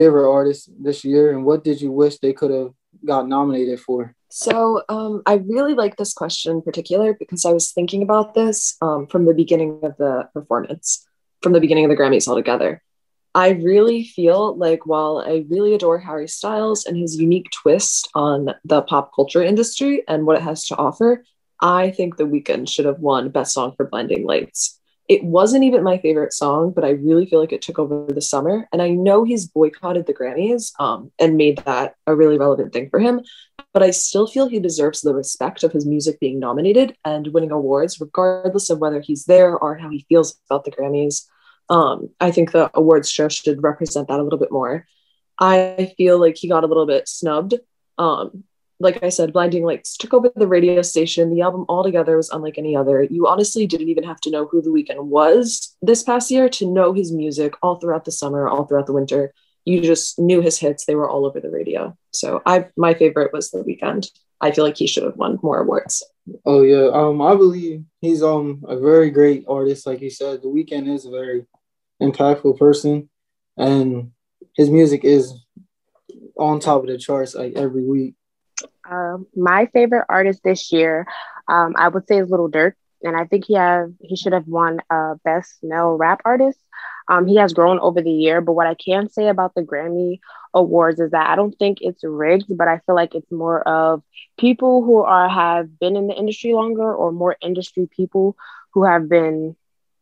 favorite artist this year, and what did you wish they could have got nominated for? So I really like this question in particular because I was thinking about this from the beginning of the performance, from the beginning of the Grammys altogether. I really feel like while I really adore Harry Styles and his unique twist on the pop culture industry and what it has to offer, I think The Weeknd should have won Best Song for Blinding Lights. It wasn't even my favorite song, but I really feel like it took over the summer. And I know he's boycotted the Grammys and made that a really relevant thing for him. But I still feel he deserves the respect of his music being nominated and winning awards, regardless of whether he's there or how he feels about the Grammys. I think the awards show should represent that a little bit more. I feel like he got a little bit snubbed. Like I said, Blinding Lights took over the radio station. The album altogether was unlike any other. You honestly didn't even have to know who The Weeknd was this past year to know his music all throughout the summer, all throughout the winter. You just knew his hits. They were all over the radio. So my favorite was The Weeknd. I feel like he should have won more awards. Oh yeah, I believe he's a very great artist. Like you said, The Weeknd is a very impactful person, and his music is on top of the charts like every week. My favorite artist this year, I would say is Little Durk, and I think he should have won Best Male Rap Artist. He has grown over the year, but what I can say about the Grammy Awards is that I don't think it's rigged, but I feel like it's more of people who have been in the industry longer, or more industry people who have been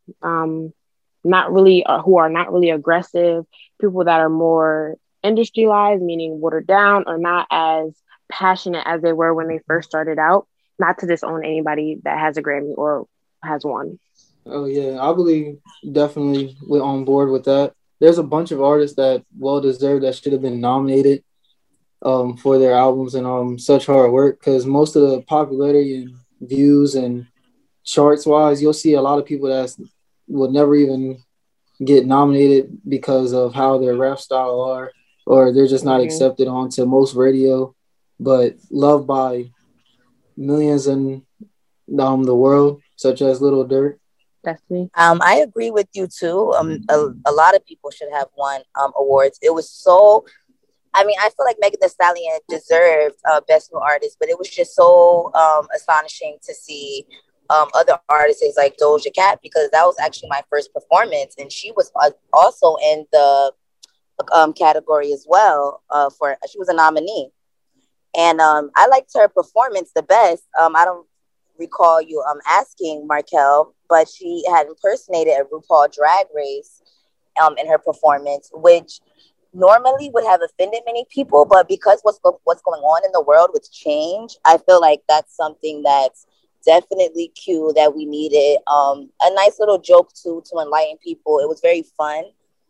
not really who are not really aggressive, people that are more industrialized, meaning watered down, or not as passionate as they were when they first started out. Not to disown anybody that has a Grammy or has one. Oh yeah, I believe definitely we're on board with that. There's a bunch of artists that well deserved that should have been nominated for their albums and such hard work, because most of the popularity and views and charts wise, you'll see a lot of people that will never even get nominated because of how their rap style are, or they're just not accepted onto most radio, but loved by millions in the world, such as Little Durk. Destiny. I agree with you too. A lot of people should have won awards. It was so. I mean, I feel like Megan Thee Stallion deserved Best New Artist, but it was just so astonishing to see other artists like Doja Cat, because that was actually my first performance, and she was also in the category as well. She was a nominee, and I liked her performance the best. I don't recall you asking Markel, but she had impersonated a RuPaul Drag Race in her performance, which normally would have offended many people, but because what's going on in the world with change, I feel like that's something that's definitely cute that we needed. A nice little joke too to enlighten people. It was very fun.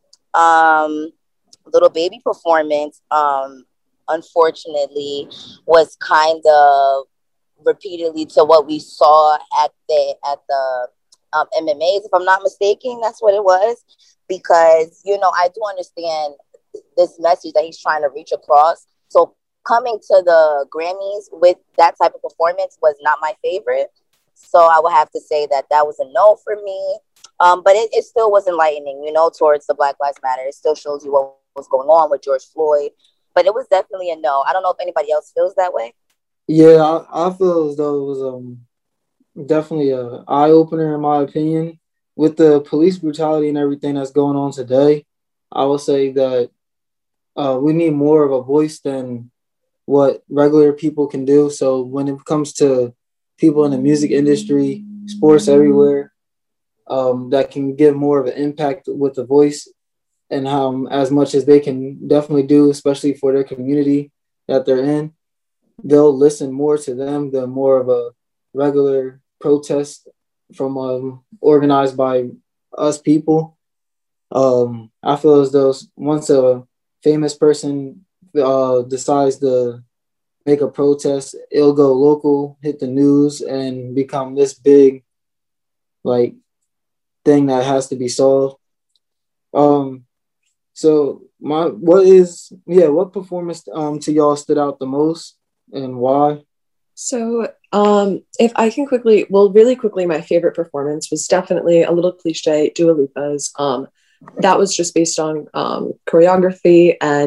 Little Baby performance, unfortunately, was kind of repeatedly to what we saw at the MMAs, if I'm not mistaken. That's what it was, because I do understand this message that he's trying to reach across. So coming to the Grammys with that type of performance was not my favorite. So I would have to say that was a no for me. But it still was enlightening, towards the Black Lives Matter. It still shows you what was going on with George Floyd. But it was definitely a no. I don't know if anybody else feels that way. Yeah, I feel as though it was definitely an eye-opener in my opinion. With the police brutality and everything that's going on today, I will say that we need more of a voice than what regular people can do. So when it comes to people in the music industry, sports everywhere, that can give more of an impact with the voice, and how as much as they can definitely do, especially for their community that they're in, they'll listen more to them than more of a regular protest from organized by us people. I feel as though once a famous person decides to make a protest, it'll go local, hit the news, and become this big thing that has to be solved. So what performance to y'all stood out the most, and why? So if I can really quickly, my favorite performance was definitely a little cliche, Dua Lipa's. that was just based on choreography and